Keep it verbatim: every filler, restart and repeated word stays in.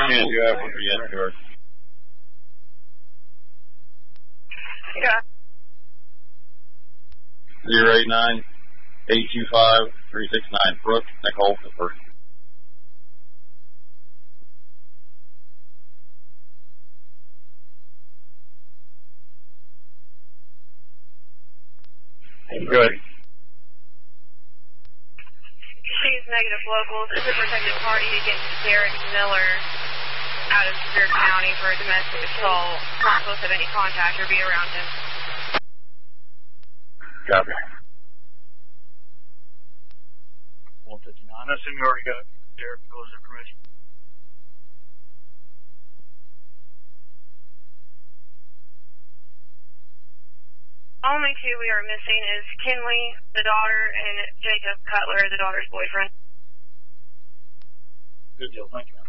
chance you have with the N P R? Yeah. Zero eight nine eight two five three six nine. Brooke Nicole the first. Good. She's negative locals. Is a protected party against Derek Miller out of Sevier County for a domestic assault. Not supposed to have any contact or be around him. Copy. one fifty-nine. I assume you already got Derek Miller's information. Only two we are missing is Kinley, the daughter, and Jacob Cutler, the daughter's boyfriend. Good deal. Thank you, man.